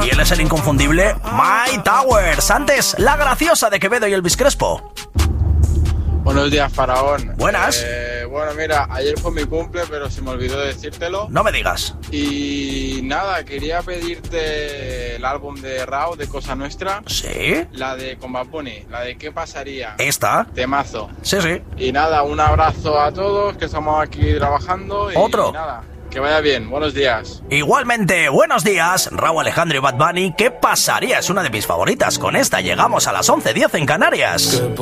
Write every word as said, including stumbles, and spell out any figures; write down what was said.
Y él es el inconfundible My Towers. Antes, la graciosa de Quevedo y Elvis Crespo. Buenos días, Faraón. Buenas. Eh, bueno, mira, ayer fue mi cumple, pero se me olvidó decírtelo. No me digas. Y nada, quería pedirte el álbum de Rao, de Cosa Nuestra. ¿Sí? La de con Bad Bunny, la de ¿Qué pasaría? ¿Esta? Temazo. Sí, sí. Y nada, un abrazo a todos que estamos aquí trabajando. Y Otro. nada, que vaya bien. Buenos días. Igualmente, buenos días, Rauw Alejandro y Bad Bunny. ¿Qué pasaría? Es una de mis favoritas. Con esta llegamos a las once diez en Canarias.